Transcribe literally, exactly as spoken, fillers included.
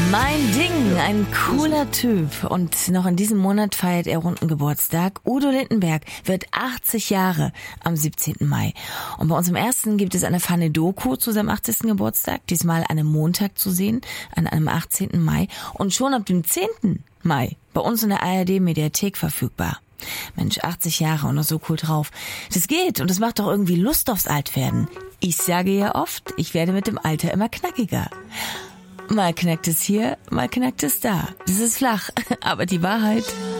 Mein Ding, ein cooler Typ. Und noch in diesem Monat feiert er runden Geburtstag. Udo Lindenberg wird achtzig Jahre am siebzehnten Mai. Und bei uns im Ersten gibt es eine Pfanne-Doku zu seinem achtzigsten Geburtstag. Diesmal an einem Montag zu sehen, an einem achtzehnten Mai. Und schon ab dem zehnten Mai bei uns in der A R D-Mediathek verfügbar. Mensch, achtzig Jahre und noch so cool drauf. Das geht und das macht doch irgendwie Lust aufs Altwerden. Ich sage ja oft, ich werde mit dem Alter immer knackiger. Mal knackt es hier, mal knackt es da. Das ist flach, aber die Wahrheit